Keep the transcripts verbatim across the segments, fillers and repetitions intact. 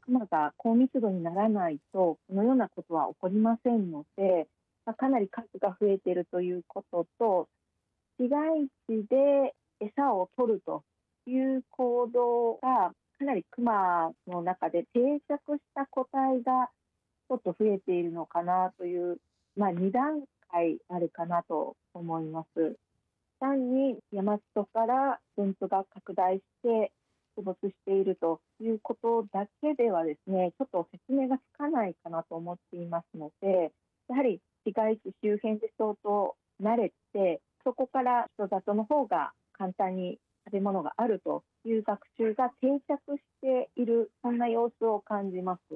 熊が高密度にならないと、このようなことは起こりませんので、まあ、かなり数が増えているということと、市街地で餌を取るという行動が、かなり熊の中で定着した個体がちょっと増えているのかなという、まあ、に段階あるかなと思います。単に山里から分布が拡大して出没しているということだけではですね、ちょっと説明がつかないかなと思っていますので、やはり市街地周辺で相当慣れて、そこから人里の方が簡単に食べ物があるという学習が定着している、そんな様子を感じます。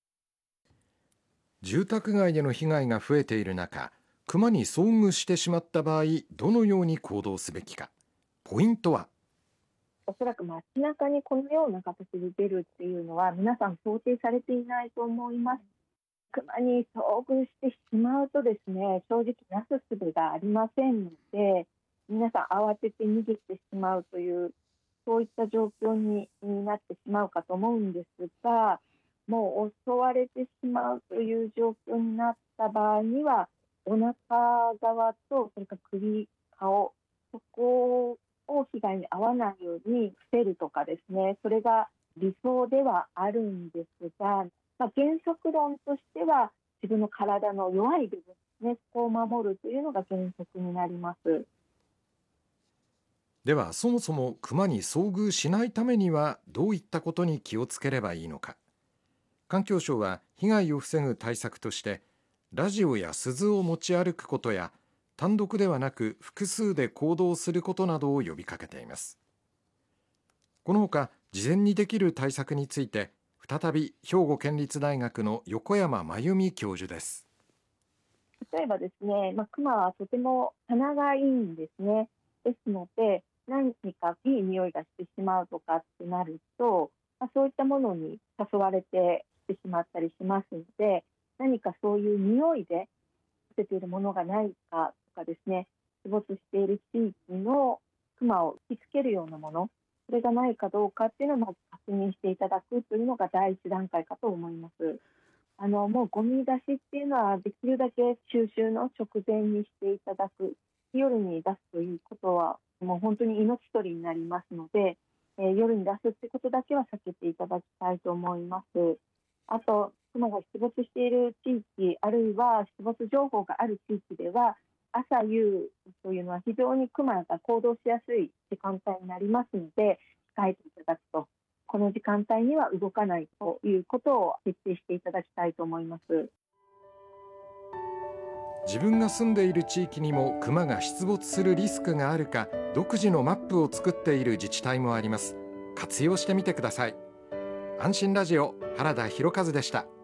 住宅街での被害が増えている中、クマに遭遇してしまった場合、どのように行動すべきか。ポイントは？ おそらく街中にこのような形で出るっていうのは皆さん想定されていないと思います。熊に遭遇してしまうとですね、正直なすすべがありませんので、皆さん慌てて逃げてしまうという、そういった状況になってしまうかと思うんですが、もう襲われてしまうという状況になった場合には、お腹側とそれから首、顔、そこを被害に遭わないように伏せるとかですね、それが理想ではあるんですが、まあ、原則論としては自分の体の弱い部分ですね、そこを守るというのが原則になります。 では、そもそもクマに遭遇しないためにはどういったことに気をつければいいのか。環境省は被害を防ぐ対策として、ラジオや鈴を持ち歩くことや、単独ではなく複数で行動することなどを呼びかけています。このほか、事前にできる対策について、再び兵庫県立大学の横山真由美教授です。 例えばですね、まあ、クマはとても鼻がいいんですね。ですので、何かいい匂いがしてしまうとかってなると、まあ、そういったものに誘われてしてしまったりしますので、何かそういう匂いで出ているものがないかとかですね、出没している地域のクマを引きつけるようなもの、それがないかどうかっていうのをまず確認していただくというのが第一段階かと思います。あのもうゴミ出しっていうのはできるだけ収集の直前にしていただく。夜に出すということはもう本当に命取りになりますので、えー夜に出すってことだけは避けていただきたいと思います。あと、クマが出没している地域、あるいは出没情報がある地域では、朝夕というのは非常にクマが行動しやすい時間帯になりますので、控えていただくと、この時間帯には動かないということを徹底していただきたいと思います。 自分が住んでいる地域にもクマが出没するリスクがあるか、独自のマップを作っている自治体もあります。活用してみてください。安心ラジオ、原田博和でした。